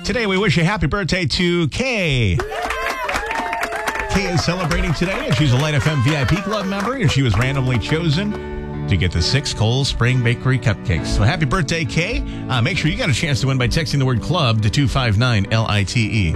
Today, we wish a happy birthday to Kay. Kay is celebrating today, and she's a Light FM VIP Club member, and she was randomly chosen to get the 6 Coles Spring Bakery cupcakes. So happy birthday, Kay. Make sure you got a chance to win by texting the word club to 259-LITE.